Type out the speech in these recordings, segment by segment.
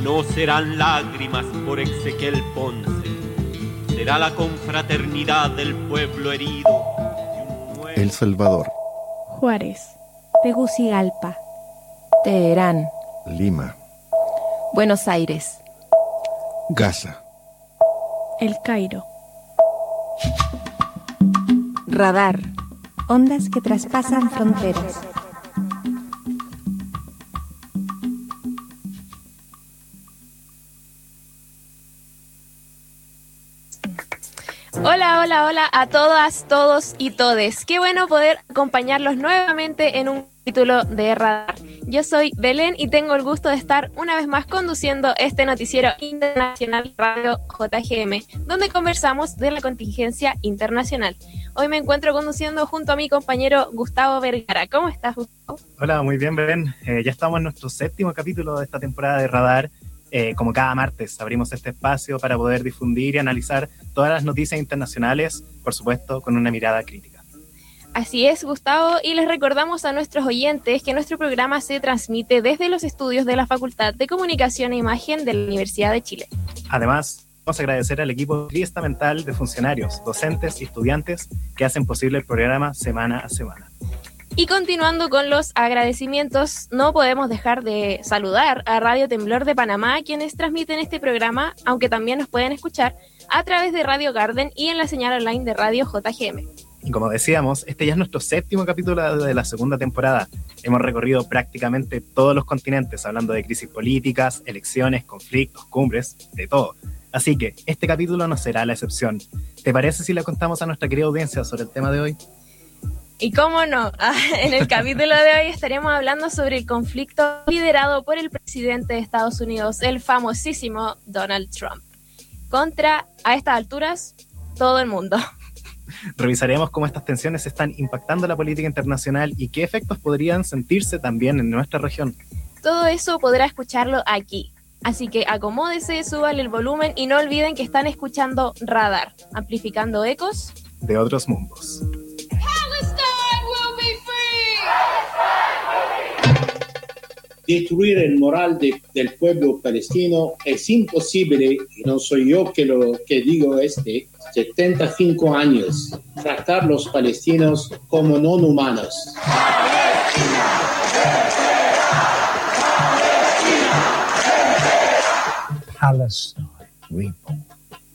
No serán lágrimas por Exequiel Ponce, será la confraternidad del pueblo herido. El Salvador, Juárez, Tegucigalpa, Teherán, Lima, Buenos Aires, Gaza, El Cairo, Radar, ondas que traspasan fronteras. Hola, hola, hola a todas, todos y todes. Qué bueno poder acompañarlos nuevamente en un capítulo de Radar. Yo soy Belén y tengo el gusto de estar una vez más conduciendo este noticiero internacional Radio JGM, donde conversamos de la contingencia internacional. Hoy me encuentro conduciendo junto a mi compañero Gustavo Vergara. ¿Cómo estás, Gustavo? Hola, muy bien, Belén. Ya estamos en nuestro 7º capítulo de esta temporada de Radar. Como cada martes abrimos este espacio para poder difundir y analizar todas las noticias internacionales, por supuesto, con una mirada crítica. Así es, Gustavo, y les recordamos a nuestros oyentes que nuestro programa se transmite desde los estudios de la Facultad de Comunicación e Imagen de la Universidad de Chile. Además, vamos a agradecer al equipo triestamental de funcionarios, docentes y estudiantes que hacen posible el programa semana a semana. Y continuando con los agradecimientos, no podemos dejar de saludar a Radio Temblor de Panamá, quienes transmiten este programa, aunque también nos pueden escuchar a través de Radio Garden y en la señal online de Radio JGM. Y como decíamos, este ya es nuestro 7º capítulo de la 2ª temporada. Hemos recorrido prácticamente todos los continentes, hablando de crisis políticas, elecciones, conflictos, cumbres, de todo. Así que este capítulo no será la excepción. ¿Te parece si le contamos a nuestra querida audiencia sobre el tema de hoy? Y cómo no, en el capítulo de hoy estaremos hablando sobre el conflicto liderado por el presidente de Estados Unidos, el famosísimo Donald Trump, contra, a estas alturas, todo el mundo. Revisaremos cómo estas tensiones están impactando la política internacional y qué efectos podrían sentirse también en nuestra región. Todo eso podrá escucharlo aquí. Así que acomódese, súbale el volumen y no olviden que están escuchando Radar, amplificando ecos de otros mundos. Destruir el moral del pueblo palestino es imposible, y no soy yo que digo 75 años, tratar los palestinos como no humanos. Palestine Reborn.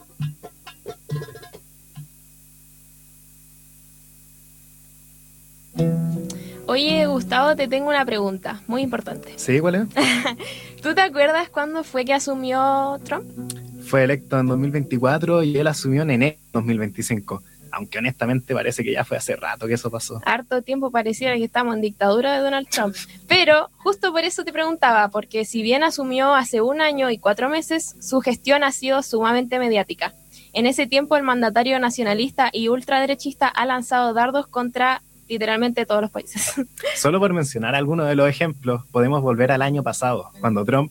Oye, Gustavo, te tengo una pregunta muy importante. ¿Sí? ¿Cuál es? ¿Tú te acuerdas cuándo fue que asumió Trump? Fue electo en 2024 y él asumió en enero de 2025. Aunque honestamente parece que ya fue hace rato que eso pasó. Harto tiempo pareciera que estamos en dictadura de Donald Trump. Pero justo por eso te preguntaba, porque si bien asumió hace 1 año y 4 meses, su gestión ha sido sumamente mediática. En ese tiempo el mandatario nacionalista y ultraderechista ha lanzado dardos contra literalmente todos los países. Solo por mencionar algunos de los ejemplos, podemos volver al año pasado, cuando Trump